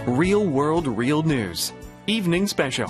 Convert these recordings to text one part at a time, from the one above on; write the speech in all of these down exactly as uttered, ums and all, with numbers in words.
Real World Real News Evening Special.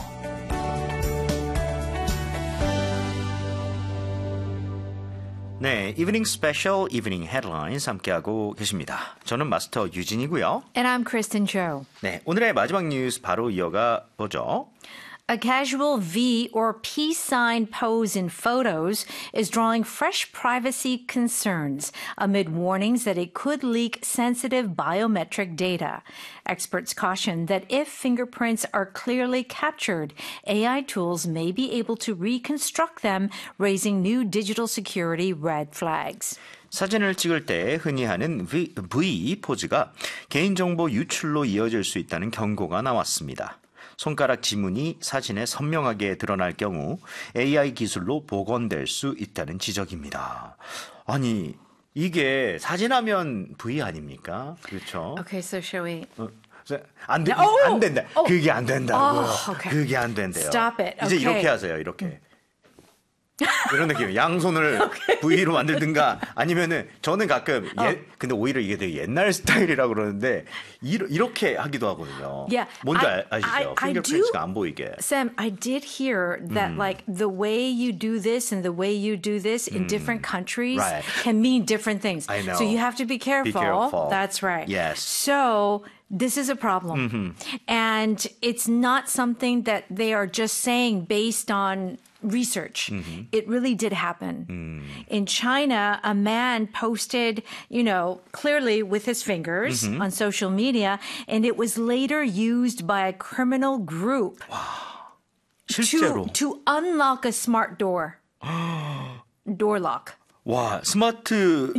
네, 이브닝 스페셜, 이브닝 헤드라인스 함께하고 계십니다. 저는 마스터 유진이고요. And I'm Kristen Cho. 네, 오늘의 마지막 뉴스 바로 이어가 보죠. A casual V or peace sign pose in photos is drawing fresh privacy concerns amid warnings that it could leak sensitive biometric data. Experts caution that if fingerprints are clearly captured, A I tools may be able to reconstruct them, raising new digital security red flags. 사진을 찍을 때 흔히 하는 V, V 포즈가 개인정보 유출로 이어질 수 있다는 경고가 나왔습니다. 손가락 지문이 사진에 선명하게 드러날 경우 에이아이 기술로 복원될 수 있다는 지적입니다. 아니, 이게 사진하면 V 아닙니까? 그렇죠? Okay, so shall we... 어, 안, 돼, Oh! 안 된다. Oh! 그게 안 된다고요. Oh, okay. 그게 안 된대요. Stop it. 이제 Okay. 이렇게 하세요. 이렇게. 이런 느낌. 양손을 okay. V로 만들든가 아니면은 저는 가끔 예, 어. 근데 오히려 이게 되게 옛날 스타일이라고 그러는데 이, 이렇게 하기도 하거든요. Yeah, 뭔지 I, 아시죠? I, I 핑거프린트가 do, 안 보이게. Sam, I did hear that like the way you do this and the way you do this in different countries Right. can mean different things. I know. So you have to be careful. Be careful. That's right. Yes. So this is a problem. Mm-hmm. And it's not something that they are just saying based on research. Mm-hmm. It really did happen. Mm. In China, a man posted, you know, clearly with his fingers mm-hmm. on social media, and it was later used by a criminal group 실제로. to, to unlock a smart door. Door lock. 와, 스마트